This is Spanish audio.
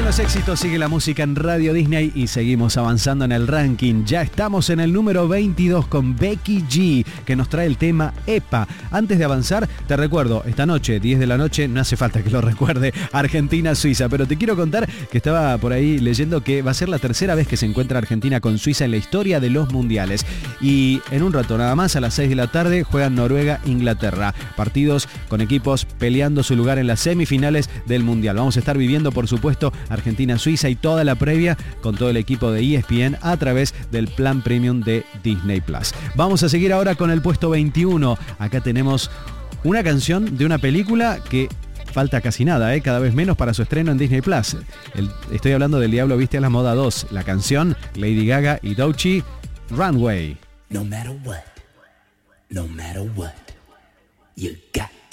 Los éxitos, sigue la música en Radio Disney y seguimos avanzando en el ranking. Ya estamos en el número 22 con Becky G, que nos trae el tema EPA. Antes de avanzar, te recuerdo, esta noche, 10 de la noche, no hace falta que lo recuerde, Argentina-Suiza, pero te quiero contar que estaba por ahí leyendo que va a ser la tercera vez que se encuentra Argentina con Suiza en la historia de los mundiales. Y en un rato nada más, a las 6 de la tarde, juegan Noruega-Inglaterra. Partidos con equipos peleando su lugar en las semifinales del mundial. Vamos a estar viviendo, por supuesto, Argentina-Suiza y toda la previa con todo el equipo de ESPN a través del plan premium de Disney Plus. Vamos a seguir ahora con el puesto 21. Acá tenemos una canción de una película que falta casi nada, cada vez menos para su estreno en Disney Plus. Estoy hablando del Diablo Viste a la Moda 2. La canción, Lady Gaga y Doechii, Runway. No matter what, you got